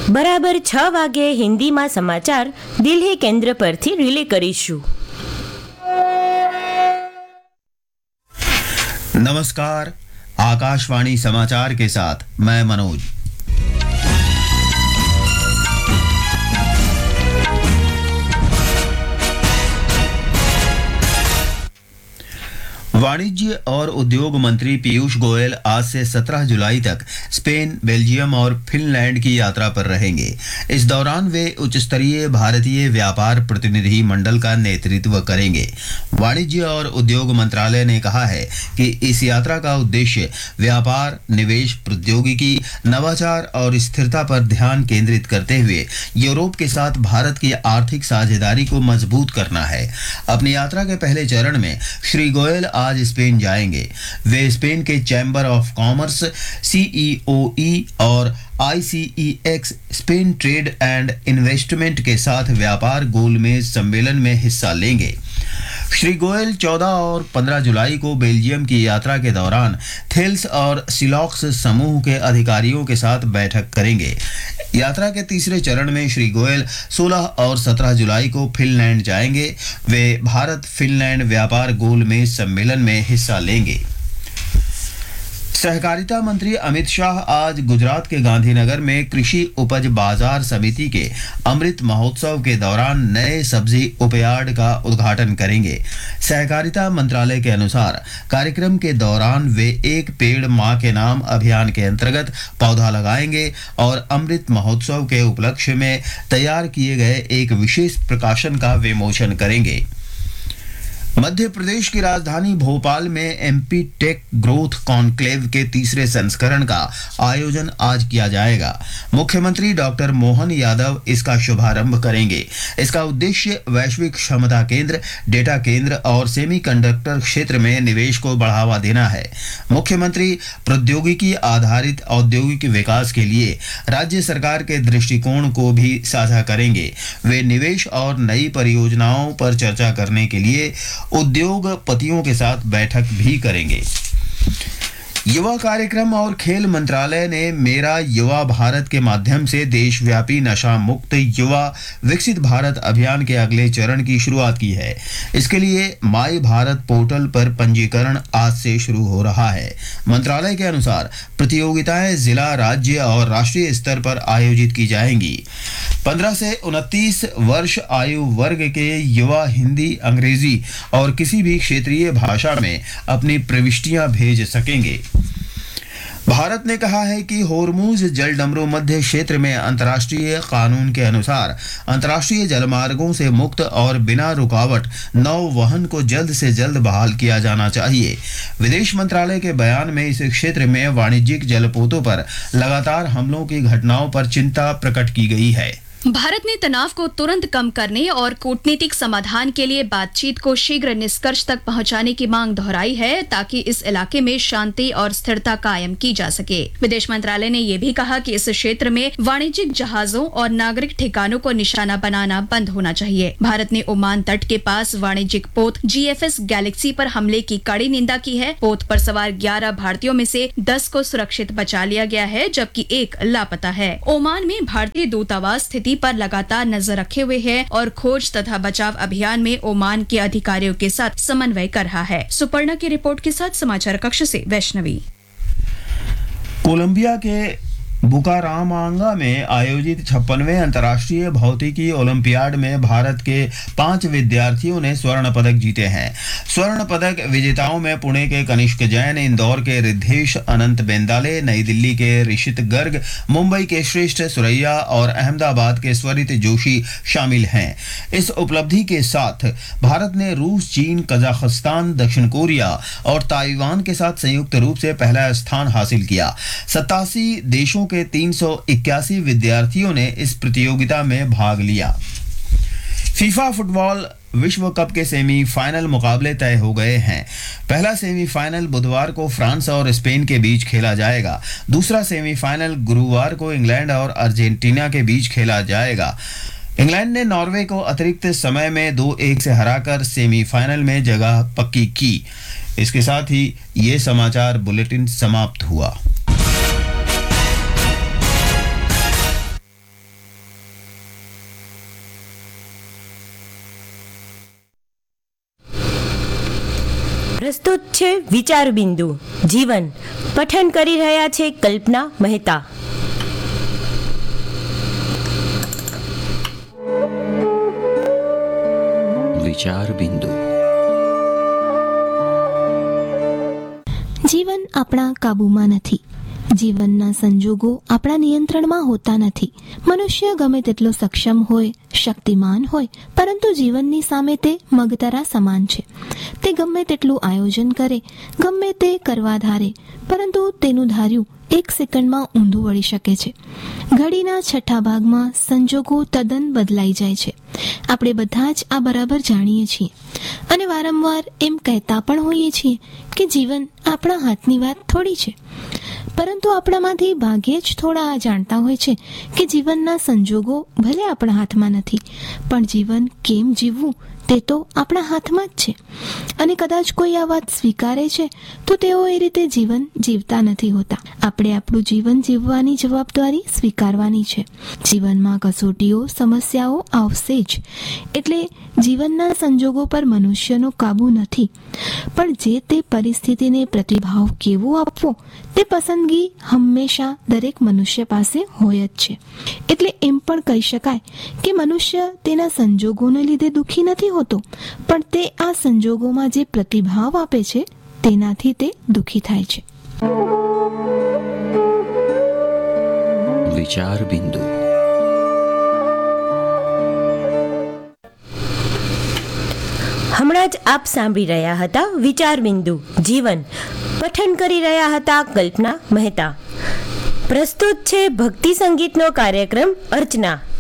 બરાબર 6 વાગ્યે હિન્દીમાં સમાચાર દિલ્હી કેન્દ્ર પરથી રિલે કરીશું. नमस्कार, आकाशवाणी समाचार के साथ मैं मनोज। वाणिज्य और उद्योग मंत्री पीयूष गोयल आज से 17 जुलाई तक स्पेन, बेल्जियम और फिनलैंड की यात्रा पर रहेंगे। इस दौरान वे उच्च स्तरीय भारतीय व्यापार प्रतिनिधि मंडल का नेतृत्व करेंगे। वाणिज्य और उद्योग मंत्रालय ने कहा है कि इस यात्रा का उद्देश्य व्यापार, निवेश, प्रौद्योगिकी, नवाचार और स्थिरता पर ध्यान केंद्रित करते हुए यूरोप के साथ भारत की आर्थिक साझेदारी को मजबूत करना है। अपनी यात्रा के पहले चरण में श्री गोयल आज स्पेन जाएंगे। वे स्पेन के चैम्बर ऑफ कॉमर्स, CEOE और ICEX Spain trade and investment के साथ व्यापार गोलमेज सम्मेलन में हिस्सा लेंगे। श्री गोयल 14 और 15 जुलाई को बेल्जियम की यात्रा के दौरान थेल्स और सिलॉक्स समूह के अधिकारियों के साथ बैठक करेंगे। यात्रा के तीसरे चरण में श्री गोयल 16 और 17 जुलाई को फिनलैंड जाएंगे। वे भारत फिनलैंड व्यापार गोलमेज सम्मेलन में हिस्सा लेंगे। सहकारिता मंत्री अमित शाह आज गुजरात के गांधीनगर में कृषि उपज बाजार समिति के अमृत महोत्सव के दौरान नए सब्जी उपयार्ड का उद्घाटन करेंगे। सहकारिता मंत्रालय के अनुसार कार्यक्रम के दौरान वे एक पेड़ मां के नाम अभियान के अंतर्गत पौधा लगाएंगे और अमृत महोत्सव के उपलक्ष्य में तैयार किए गए एक विशेष प्रकाशन का विमोचन करेंगे। मध्य प्रदेश की राजधानी भोपाल में MP टेक ग्रोथ कॉन्क्लेव के तीसरे संस्करण का आयोजन आज किया जाएगा। मुख्यमंत्री डॉक्टर मोहन यादव इसका शुभारंभ करेंगे। इसका उद्देश्य वैश्विक क्षमता केंद्र, डेटा केंद्र और सेमीकंडक्टर क्षेत्र में निवेश को बढ़ावा देना है। मुख्यमंत्री प्रौद्योगिकी आधारित औद्योगिक विकास के लिए राज्य सरकार के दृष्टिकोण को भी साझा करेंगे। वे निवेश और नई परियोजनाओं पर चर्चा करने के लिए उद्योगपतियों के साथ बैठक भी करेंगे। युवा कार्यक्रम और खेल मंत्रालय ने मेरा युवा भारत के माध्यम से देशव्यापी नशा मुक्त युवा विकसित भारत अभियान के अगले चरण की शुरुआत की है। इसके लिए माई भारत पोर्टल पर पंजीकरण आज से शुरू हो रहा है। मंत्रालय के अनुसार प्रतियोगिताएं जिला, राज्य और राष्ट्रीय स्तर पर आयोजित की जाएंगी। 15 से 29 वर्ष आयु वर्ग के युवा हिंदी, अंग्रेजी और किसी भी क्षेत्रीय भाषा में अपनी प्रविष्टियां भेज सकेंगे। भारत ने कहा है कि होर्मुज जलडमरू मध्य क्षेत्र में अंतर्राष्ट्रीय कानून के अनुसार अंतर्राष्ट्रीय जलमार्गों से मुक्त और बिना रुकावट नौवहन को जल्द से जल्द बहाल किया जाना चाहिए। विदेश मंत्रालय के बयान में इस क्षेत्र में वाणिज्यिक जलपोतों पर लगातार हमलों की घटनाओं पर चिंता प्रकट की गई है। भारत ने तनाव को तुरंत कम करने और कूटनीतिक समाधान के लिए बातचीत को शीघ्र निष्कर्ष तक पहुंचाने की मांग दोहराई है ताकि इस इलाके में शांति और स्थिरता कायम की जा सके। विदेश मंत्रालय ने यह भी कहा कि इस क्षेत्र में वाणिज्यिक जहाजों और नागरिक ठिकानों को निशाना बनाना बंद होना चाहिए। भारत ने ओमान तट के पास वाणिज्यिक पोत GFS गैलेक्सी पर हमले की कड़ी निंदा की है। पोत पर सवार 11 भारतीयों में से 10 को सुरक्षित बचा लिया गया है, जबकि एक लापता है। ओमान में भारतीय दूतावास स्थिति पर लगातार नजर रखे हुए है और खोज तथा बचाव अभियान में ओमान के अधिकारियों के साथ समन्वय कर रहा है। सुपर्णा की रिपोर्ट के साथ समाचार कक्ष से वैष्णवी। कोलंबिया के बुकारामांगा में आयोजित 56वें अंतर्राष्ट्रीय भौतिकी ओलंपियाड में भारत के 5 विद्यार्थियों ने स्वर्ण पदक जीते हैं। स्वर्ण पदक विजेताओं में पुणे के कनिष्क जैन, इंदौर के रिद्धेश अनंत बेंदाले, नई दिल्ली के ऋषित गर्ग, मुंबई के श्रेष्ठ सुरैया और अहमदाबाद के स्वरित जोशी शामिल हैं। इस उपलब्धि के साथ भारत ने रूस, चीन, कजाकिस्तान, दक्षिण कोरिया और ताइवान के साथ संयुक्त रूप से पहला स्थान हासिल किया। 87 देशों के 381 विद्यार्थियों ने इस प्रतियोगिता में भाग लिया। फीफा फुटबॉल विश्व कप के सेमीफाइनल मुकाबले तय हो गए हैं। पहला सेमीफाइनल बुधवार को फ्रांस और स्पेन के बीच खेला जाएगा। दूसरा सेमीफाइनल गुरुवार को इंग्लैंड और अर्जेंटीना के बीच खेला जाएगा। इंग्लैंड ने नॉर्वे को अतिरिक्त समय में 2-1 से हराकर सेमीफाइनल में जगह पक्की की। इसके साथ ही ये समाचार बुलेटिन समाप्त हुआ। પ્રસ્તુત છે વિચાર બિંદુ જીવન. પઠન કરી રહ્યા છે કલ્પના મહેતા. વિચાર બિંદુ. જીવન આપણા કાબૂમાં નથી. જીવનના સંજોગો આપણા નિયંત્રણમાં હોતા નથી. મનુષ્ય ગમે તેટલો સક્ષમ હોય, શક્તિમાન હોય, પરંતુ જીવનની સામે તે મગતરા સમાન છે. તે ગમે તેટલું આયોજન કરે, ગમે તે કરવા ધારે, પરંતુ તેનું ધાર્યું એક સેકન્ડમાં ઊંધું વળી શકે છે. ઘડીના છઠ્ઠા ભાગમાં સંજોગો તદ્દન બદલાઈ જાય છે. આપણે બધા જ આ બરાબર જાણીએ છીએ અને વારંવાર એમ કહેતા પણ હોઈએ છીએ કે જીવન આપણા હાથની વાત થોડી છે. પરંતુ આપણામાંથી ભાગ્યે જ થોડા આ જાણતા હોય છે કે જીવનના સંજોગો ભલે આપણા હાથમાં નથી, પણ જીવન કેમ જીવવું તે તો આપણા હાથમાં જ છે. અને કદાચ કોઈ આ વાત સ્વીકારે છે તો તેઓ એ રીતે જીવન જીવતા નથી હોતા. આપણે આપણું જીવન જીવવાની જવાબદારી સ્વીકારવાની છે. જીવનમાં કસોટીઓ, સમસ્યાઓ આવશે જ. એટલે જીવનના સંજોગો પર મનુષ્યનો કાબૂ નથી, પણ જે તે પરિસ્થિતિને પ્રતિભાવ કેવો આપવો તે પસંદગી હંમેશા દરેક મનુષ્ય પાસે હોય જ છે. એટલે એમ પણ કહી શકાય કે મનુષ્ય તેના સંજોગોને લીધે દુઃખી નથી હોતો, પણ તે આ સંજોગોમાં જે પ્રતિભાવ આપે છે તેનાથી તે દુઃખી થાય છે. વિચાર બિંદુ. હમણાં જ આપ સાંભળી રહ્યા હતા વિચાર બિંદુ જીવન. પઠન કરી રહ્યા હતા કલ્પના મહેતા. પ્રસ્તુત છે ભક્તિ સંગીતનો કાર્યક્રમ અર્ચના.